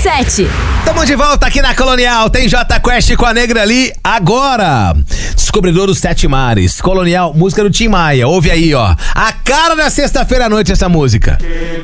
97. Tamo de volta aqui na Colonial. Tem Jota Quest com a Negra ali agora. Descobridor dos Sete Mares. Colonial, música do Tim Maia. Ouve aí, ó. A cara da sexta-feira à noite essa música.